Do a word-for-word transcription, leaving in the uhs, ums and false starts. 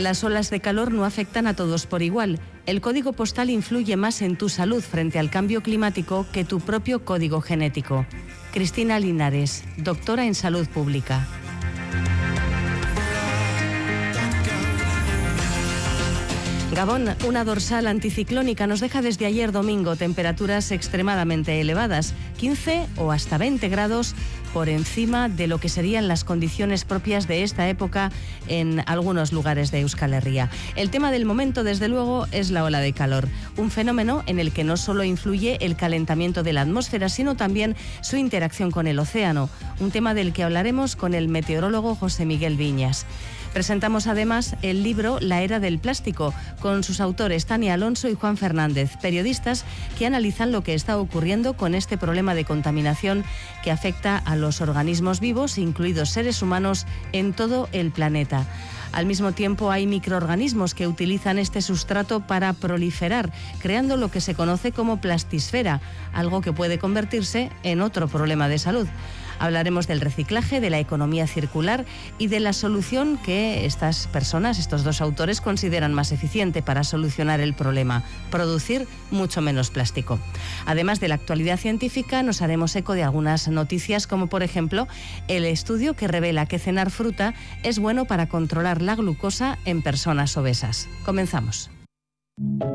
Las olas de calor no afectan a todos por igual. El código postal influye más en tu salud frente al cambio climático que tu propio código genético. Cristina Linares, doctora en Salud Pública. Gabón, una dorsal anticiclónica nos deja desde ayer domingo temperaturas extremadamente elevadas, quince o hasta veinte grados por encima de lo que serían las condiciones propias de esta época en algunos lugares de Euskal Herria. El tema del momento, desde luego, es la ola de calor, un fenómeno en el que no solo influye el calentamiento de la atmósfera, sino también su interacción con el océano, un tema del que hablaremos con el meteorólogo José Miguel Viñas. Presentamos además el libro La Era del Plástico, con sus autores Tania Alonso y Juan Fernández, periodistas que analizan lo que está ocurriendo con este problema de contaminación que afecta a los organismos vivos, incluidos seres humanos, en todo el planeta. Al mismo tiempo, hay microorganismos que utilizan este sustrato para proliferar, creando lo que se conoce como plastisfera, algo que puede convertirse en otro problema de salud. Hablaremos del reciclaje, de la economía circular y de la solución que estas personas, estos dos autores, consideran más eficiente para solucionar el problema: producir mucho menos plástico. Además de la actualidad científica, nos haremos eco de algunas noticias, como por ejemplo el estudio que revela que cenar fruta es bueno para controlar la glucosa en personas obesas. Comenzamos.